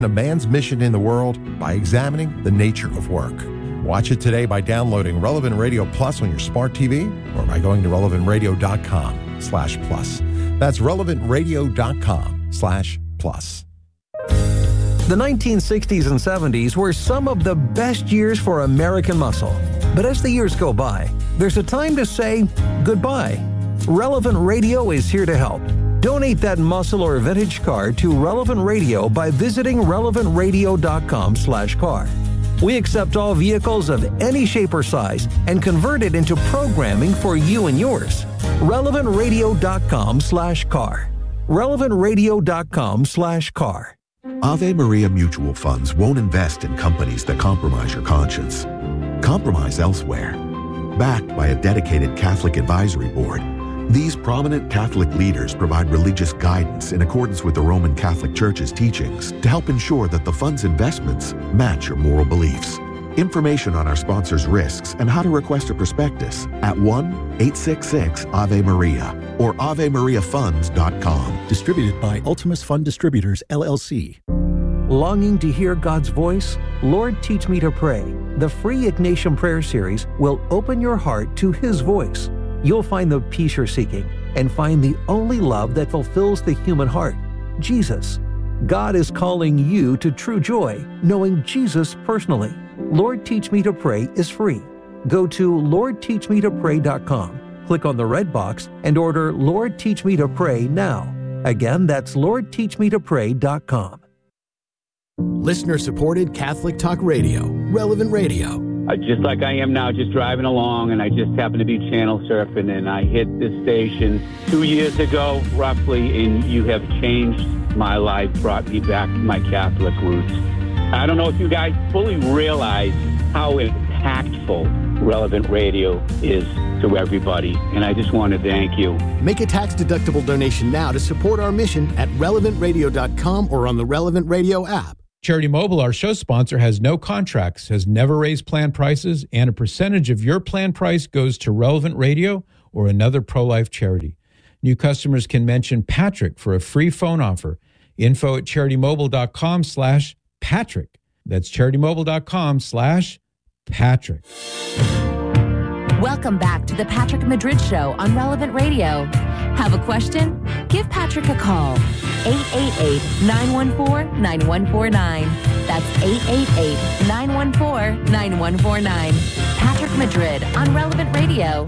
a man's mission in the world by examining the nature of work. Watch it today by downloading Relevant Radio Plus on your smart TV or by going to relevantradio.com/plus. That's relevantradio.com/plus. The 1960s and 70s were some of the best years for American muscle. But as the years go by, there's a time to say goodbye. Relevant Radio is here to help. Donate that muscle or vintage car to Relevant Radio by visiting relevantradio.com/car. We accept all vehicles of any shape or size and convert it into programming for you and yours. relevantradio.com/car. relevantradio.com/car. Ave Maria Mutual Funds won't invest in companies that compromise your conscience. Compromise elsewhere. Backed by a dedicated Catholic advisory board, these prominent Catholic leaders provide religious guidance in accordance with the Roman Catholic Church's teachings to help ensure that the fund's investments match your moral beliefs. Information on our sponsors' risks and how to request a prospectus at 1-866-AVE-MARIA or AveMariaFunds.com. Distributed by Ultimus Fund Distributors, LLC. Longing to hear God's voice? Lord, Teach Me to Pray. The free Ignatian Prayer Series will open your heart to His voice. You'll find the peace you're seeking and find the only love that fulfills the human heart, Jesus. God is calling you to true joy, knowing Jesus personally. Lord Teach Me to Pray is free. Go to LordTeachMeToPray.com, click on the red box, and order Lord Teach Me to Pray now. Again, that's LordTeachMeToPray.com. Listener-supported Catholic Talk Radio, Relevant Radio. Just like I am now, just driving along, and I just happened to be channel surfing, and I hit this station 2 years ago, roughly, and you have changed my life, brought me back to my Catholic roots. I don't know if you guys fully realize how impactful Relevant Radio is to everybody, and I just want to thank you. Make a tax-deductible donation now to support our mission at relevantradio.com or on the Relevant Radio app. Charity Mobile, our show sponsor, has no contracts, has never raised plan prices, and a percentage of your plan price goes to Relevant Radio or another pro-life charity. New customers can mention Patrick for a free phone offer. Info at CharityMobile.com/Patrick. That's CharityMobile.com/Patrick. Welcome back to the Patrick Madrid Show on Relevant Radio. Have a question? Give Patrick a call. 888-914-9149. That's 888-914-9149. Patrick Madrid on Relevant Radio.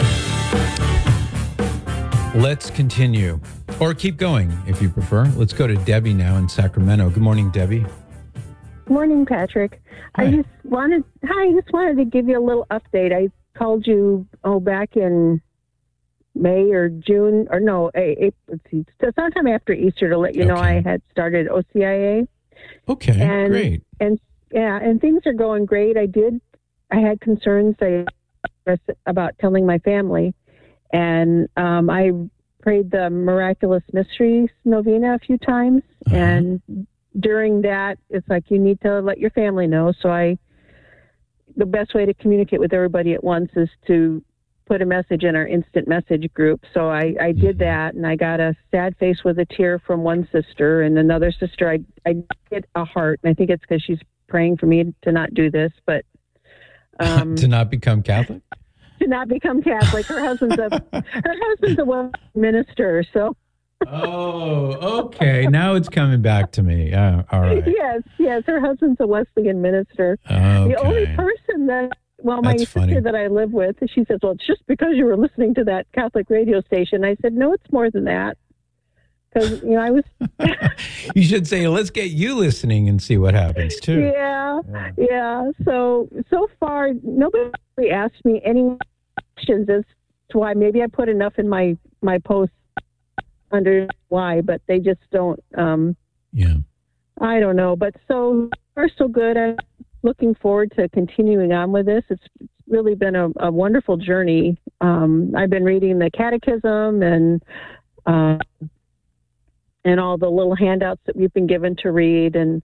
Let's continue. Or keep going, if you prefer. Let's go to Debbie now in Sacramento. Good morning, Debbie. Good morning, Patrick. Hi. I just wanted to give you a little update. I called you back in May or June, or no, April, sometime after Easter to let you know I had started OCIA. Okay, great. And things are going great. I had concerns about telling my family, and I prayed the Miraculous Mysteries Novena a few times, and during that, it's like you need to let your family know. So the best way to communicate with everybody at once is to put a message in our instant message group. So I did that, and I got a sad face with a tear from one sister, and another sister I get a heart, and I think it's because she's praying for me to not do this, but to not become Catholic. To not become Catholic. Her husband's a minister, so. Oh, okay. Now it's coming back to me. All right. Yes. Her husband's a Wesleyan minister. Okay. The only person that. Well, my sister that I live with, she says, well, it's just because you were listening to that Catholic radio station. I said, no, it's more than that. Because, I was... You should say, let's get you listening and see what happens, too. Yeah. So far, nobody really asked me any questions as to why. Maybe I put enough in my posts under why, but they just don't... I don't know. But so far, so good. I'm looking forward to continuing on with this. It's really been a wonderful journey. I've been reading the catechism and all the little handouts that we've been given to read. And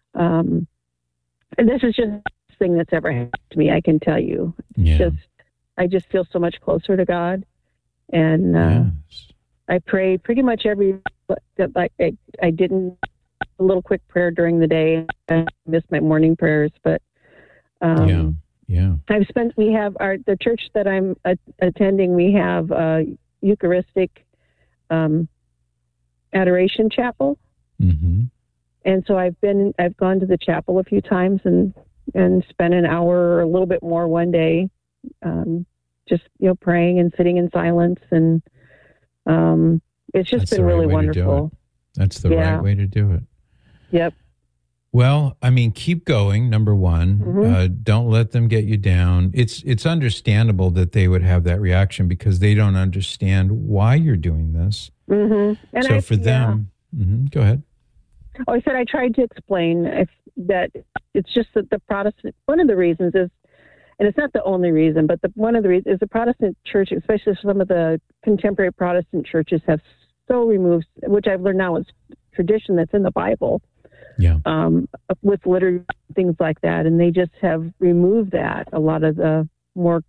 this is just the best thing that's ever happened to me, I can tell you. I just feel so much closer to God. And I pray pretty much every, like I didn't a little quick prayer during the day. I miss my morning prayers, but Yeah. we have the church that I'm attending, we have a Eucharistic adoration chapel. Mm-hmm. And so I've gone to the chapel a few times and spent an hour or a little bit more one day, just, praying and sitting in silence. And it's just been really wonderful. That's the right way to do it. Yep. Well, I mean, keep going, number one. Mm-hmm. Don't let them get you down. It's understandable that they would have that reaction because they don't understand why you're doing this. Mm-hmm. And so for them, go ahead. Oh, I said I tried to explain that it's just that the Protestant, one of the reasons is, and it's not the only reason, but one of the reasons is the Protestant church, especially some of the contemporary Protestant churches, have so removed, which I've learned now is tradition that's in the Bible. Yeah. With liturgy, things like that. And they just have removed that. A lot of the more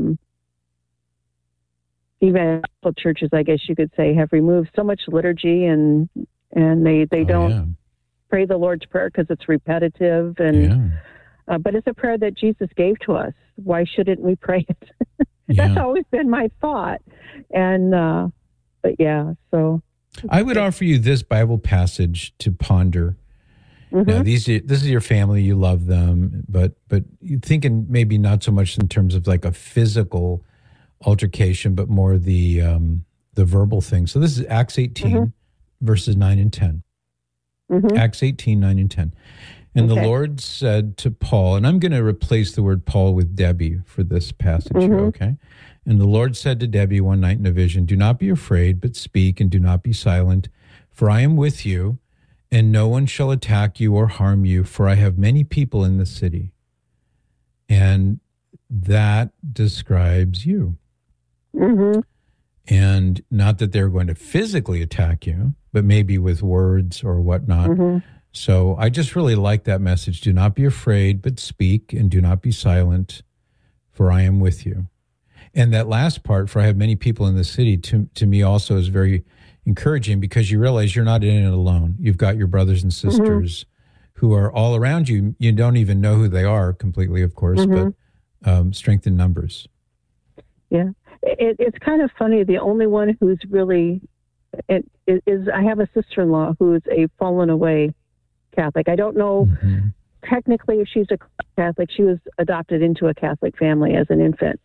evangelical churches, I guess you could say, have removed so much liturgy and they don't pray the Lord's Prayer because it's repetitive. And but it's a prayer that Jesus gave to us. Why shouldn't we pray it? That's always been my thought. And, but so. I would offer you this Bible passage to ponder. Mm-hmm. Now, this is your family, you love them, but you're thinking maybe not so much in terms of like a physical altercation, but more the verbal thing. So this is Acts 18, verses 9 and 10. Mm-hmm. Acts 18, 9 and 10. And the Lord said to Paul, and I'm going to replace the word Paul with Debbie for this passage here, okay? And the Lord said to Debbie one night in a vision, "Do not be afraid, but speak, and do not be silent, for I am with you, and no one shall attack you or harm you, for I have many people in the city." And that describes you. Mm-hmm. And not that they're going to physically attack you, but maybe with words or whatnot. Mm-hmm. So I just really like that message. Do not be afraid, but speak, and do not be silent, for I am with you. And that last part, for I have many people in the city, to me also is very encouraging because you realize you're not in it alone. You've got your brothers and sisters who are all around you. You don't even know who they are completely, of course, but strength in numbers. Yeah. It's kind of funny. The only one who's really, is I have a sister-in-law who's a fallen away Catholic. I don't know technically if she's a Catholic. She was adopted into a Catholic family as an infant.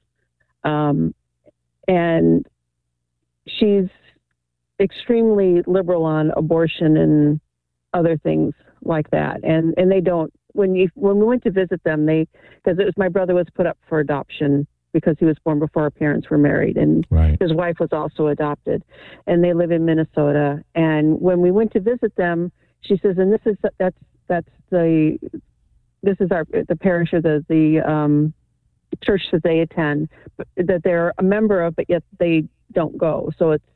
And she's extremely liberal on abortion and other things like that. And they don't, when we went to visit them, because it was my brother was put up for adoption because he was born before our parents were married, and his wife was also adopted, and they live in Minnesota. And when we went to visit them, she says, and this is the parish or the church that they attend, that they're a member of, but yet they don't go.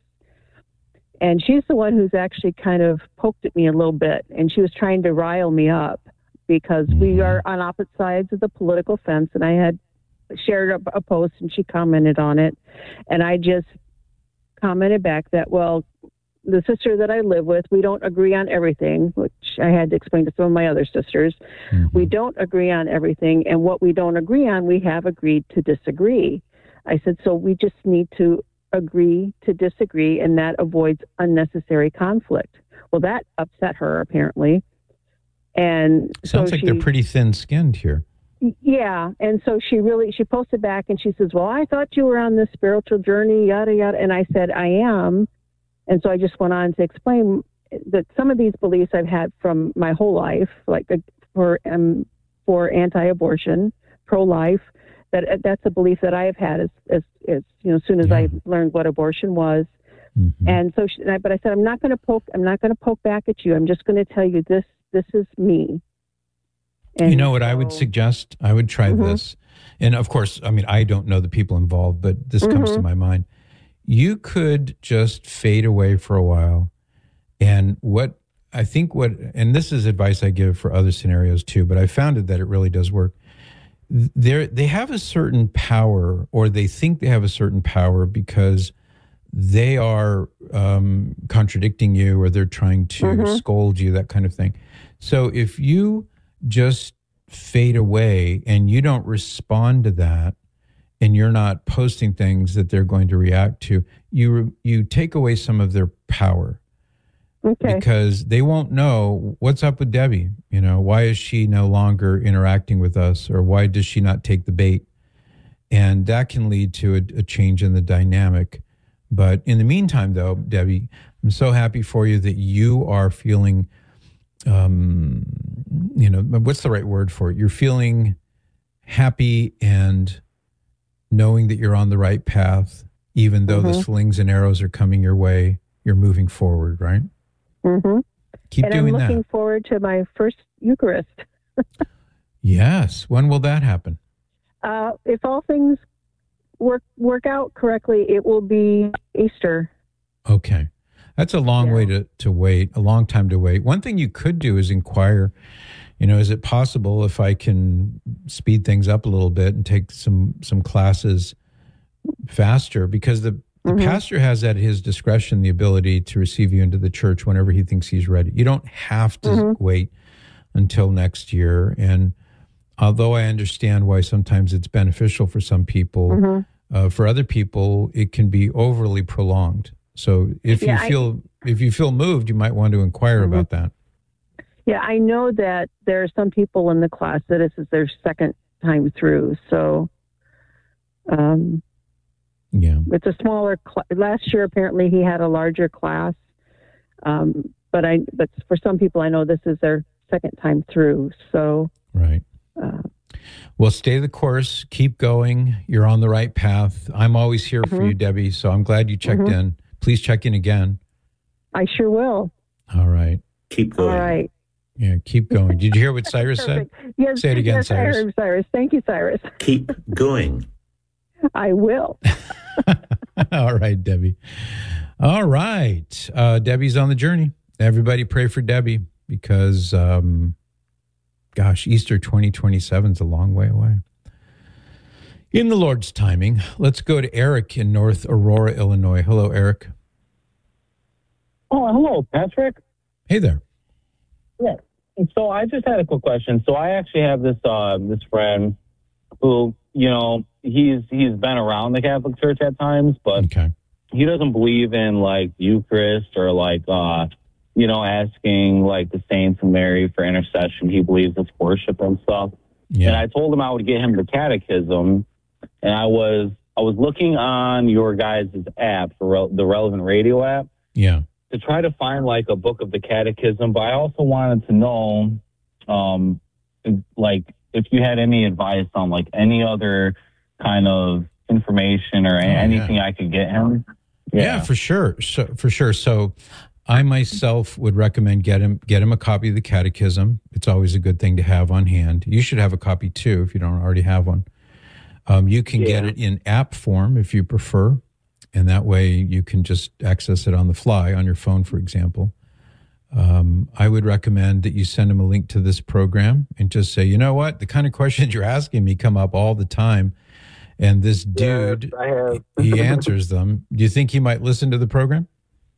And she's the one who's actually kind of poked at me a little bit, and she was trying to rile me up because we are on opposite sides of the political fence, and I had shared a post and she commented on it, and I just commented back that, well, the sister that I live with, we don't agree on everything, which I had to explain to some of my other sisters. We don't agree on everything, and what we don't agree on, we have agreed to disagree. I said, so we just need to agree to disagree, and that avoids unnecessary conflict. Well, that upset her, apparently. And sounds like they're pretty thin-skinned here. Yeah, and so she posted back, and she says, well, I thought you were on this spiritual journey, yada, yada. And I said, I am. And so I just went on to explain that some of these beliefs I've had from my whole life, like for anti-abortion, pro-life, that's a belief that I have had as soon as I learned what abortion was. And so, but I said, I'm not going to poke back at you. I'm just going to tell you this is me. And you know what I would suggest? I would try this. And of course, I mean, I don't know the people involved, but this comes to my mind. You could just fade away for a while. And and this is advice I give for other scenarios too, but I found that it really does work. They have a certain power, or they think they have a certain power because they are contradicting you, or they're trying to scold you, that kind of thing. So if you just fade away and you don't respond to that, and you're not posting things that they're going to react to, you take away some of their power. Okay. Because they won't know what's up with Debbie. You know, why is she no longer interacting with us, or why does she not take the bait? And that can lead to a change in the dynamic. But in the meantime, though, Debbie, I'm so happy for you that you are feeling, what's the right word for it? You're feeling happy and knowing that you're on the right path, even though the slings and arrows are coming your way, you're moving forward, right? Mm-hmm. Keep doing that. And I'm looking forward to my first Eucharist. Yes. When will that happen? If all things work out correctly, it will be Easter. Okay. That's a long way to wait, a long time to wait. One thing you could do is inquire, is it possible if I can speed things up a little bit and take some classes faster? Because the pastor has at his discretion the ability to receive you into the church whenever he thinks he's ready. You don't have to wait until next year. And although I understand why sometimes it's beneficial for some people, for other people, it can be overly prolonged. So if you feel moved, you might want to inquire about that. Yeah, I know that there are some people in the class that this is their second time through. So, it's a smaller class. Last year, apparently, he had a larger class. But for some people, I know this is their second time through. So, right. Well, stay the course. Keep going. You're on the right path. I'm always here for you, Debbie. So I'm glad you checked in. Please check in again. I sure will. All right. Keep going. All right. Yeah, keep going. Did you hear what Cyrus said? Yes, say it again, Cyrus. I heard Cyrus. Thank you, Cyrus. Keep going. I will. All right, Debbie. All right. Debbie's on the journey. Everybody pray for Debbie because, Easter 2027 is a long way away. In the Lord's timing, let's go to Eric in North Aurora, Illinois. Hello, Eric. Oh, hello, Patrick. Hey there. Yeah. So I just had a quick question. So I actually have this friend who, he's been around the Catholic Church at times, but he doesn't believe in like Eucharist or like asking like the saints and Mary for intercession. He believes it's worship and stuff. Yeah. And I told him I would get him the catechism, and I was looking on your guys' app, for the Relevant Radio app. Yeah. To try to find like a book of the catechism, but I also wanted to know, like if you had any advice on like any other kind of information or anything I could get him. Yeah, for sure. So I myself would recommend get him a copy of the catechism. It's always a good thing to have on hand. You should have a copy too if you don't already have one. You can get it in app form if you prefer. And that way you can just access it on the fly on your phone, for example. I would recommend that you send him a link to this program and just say, you know what, the kind of questions you're asking me come up all the time. And this dude, he answers them. Do you think he might listen to the program?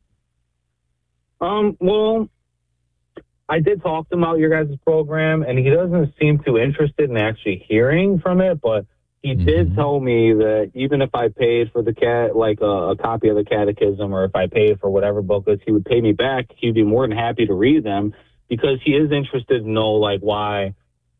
Well, I did talk to him about your guys' program, and he doesn't seem too interested in actually hearing from it, but he did tell me that even if I paid for the a copy of the catechism, or if I paid for whatever book is, he would pay me back. He'd be more than happy to read them because he is interested to know like why,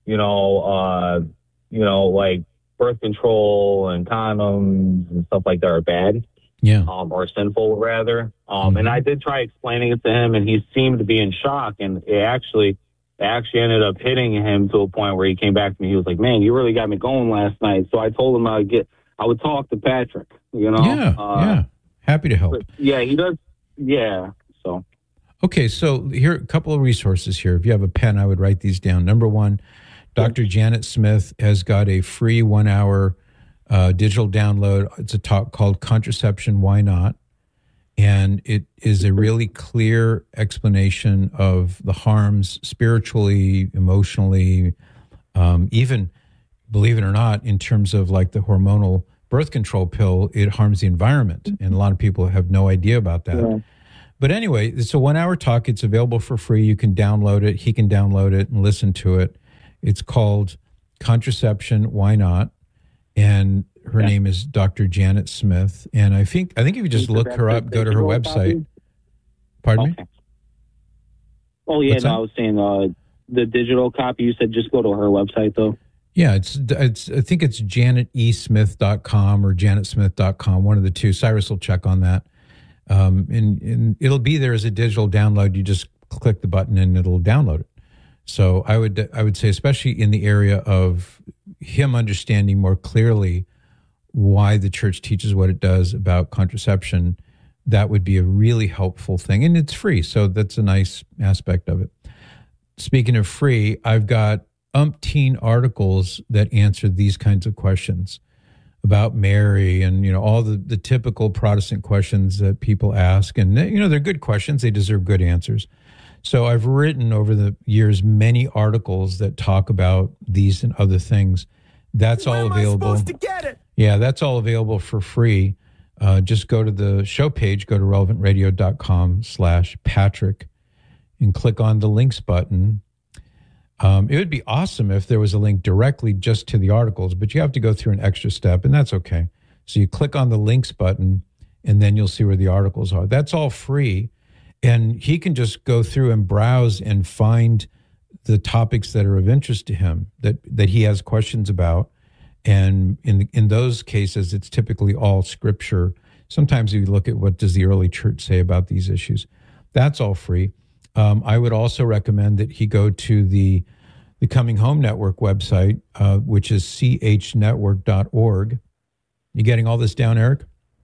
like birth control and condoms and stuff like that are bad. Yeah. Or sinful rather. And I did try explaining it to him, and he seemed to be in shock, and it actually ended up hitting him to a point where he came back to me. He was like, man, you really got me going last night. So I told him I would talk to Patrick, Yeah. Happy to help. Yeah, he does. Yeah. So. Okay. So here are a couple of resources here. If you have a pen, I would write these down. Number one, Dr. Janet Smith has got a free 1 hour digital download. It's a talk called Contraception, Why Not? And it is a really clear explanation of the harms spiritually, emotionally, even, believe it or not, in terms of like the hormonal birth control pill, it harms the environment. And a lot of people have no idea about that. Yeah. But anyway, it's a 1-hour talk. It's available for free. You can download it. He can download it and listen to it. It's called Contraception, Why Not? And her name is Dr. Janet Smith. And I think if you just look her up, go to her website. Pardon me? Oh, yeah, I was saying the digital copy, you said just go to her website, though. Yeah, I think it's janetesmith.com or janetsmith.com, one of the two. Cyrus will check on that. And it'll be there as a digital download. You just click the button and it'll download it. So I would say, especially in the area of him understanding more clearly why the church teaches what it does about contraception, that would be a really helpful thing. And it's free, so that's a nice aspect of it. Speaking of free, I've got umpteen articles that answer these kinds of questions about Mary and, all the typical Protestant questions that people ask. And, they're good questions. They deserve good answers. So I've written over the years many articles that talk about these and other things. That's all available. Am I supposed to get it? Yeah, that's all available for free. Just go to the show page, go to relevantradio.com/Patrick and click on the links button. It would be awesome if there was a link directly just to the articles, but you have to go through an extra step, and that's okay. So you click on the links button, and then you'll see where the articles are. That's all free, and he can just go through and browse and find the topics that are of interest to him, that he has questions about. And in those cases, it's typically all scripture. Sometimes you look at what does the early church say about these issues. That's all free. I would also recommend that he go to the Coming Home Network website, which is chnetwork.org. You getting all this down, Eric?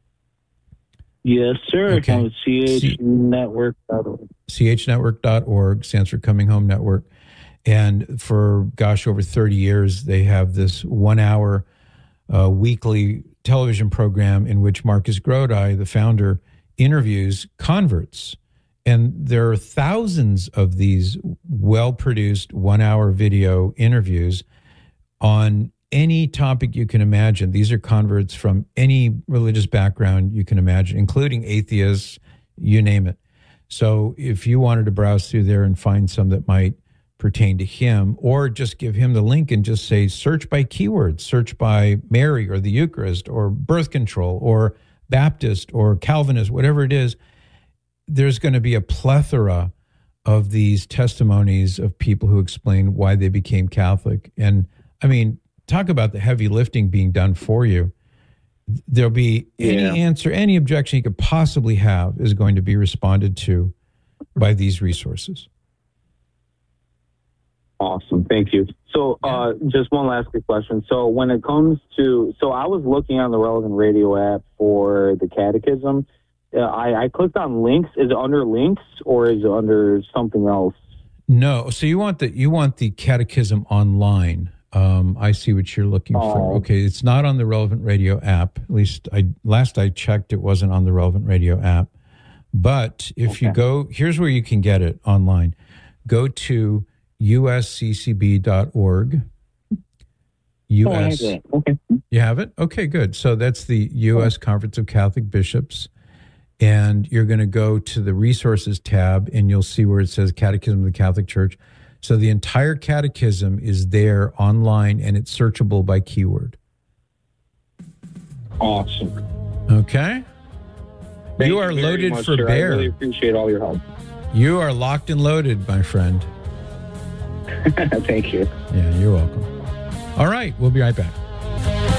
Yes, sir. Okay. chnetwork.org. chnetwork.org stands for Coming Home Network. And for, over 30 years, they have this 1-hour weekly television program in which Marcus Grodi, the founder, interviews converts. And there are thousands of these well-produced 1-hour video interviews on any topic you can imagine. These are converts from any religious background you can imagine, including atheists, you name it. So if you wanted to browse through there and find some that might pertain to him, or just give him the link and just say, search by keywords, search by Mary or the Eucharist or birth control or Baptist or Calvinist, whatever it is, there's going to be a plethora of these testimonies of people who explain why they became Catholic. And I mean, talk about the heavy lifting being done for you. There'll be any answer, any objection you could possibly have is going to be responded to by these resources. Awesome. Thank you. So just one last quick question. So when it comes to, I was looking on the Relevant Radio app for the catechism. I clicked on links. Is it under links or is it under something else? No. So you want the catechism online. I see what you're looking for. Okay. It's not on the Relevant Radio app. At least last I checked, it wasn't on the Relevant Radio app. But if you go, here's where you can get it online. Go to usccb.org. Okay. You have it? Okay, good. So that's the U.S. Conference of Catholic Bishops. And you're going to go to the resources tab and you'll see where it says Catechism of the Catholic Church. So the entire catechism is there online and it's searchable by keyword. Awesome. Okay. You are loaded for bear. I really appreciate all your help. You are locked and loaded, my friend. Thank you. Yeah, you're welcome. All right, we'll be right back.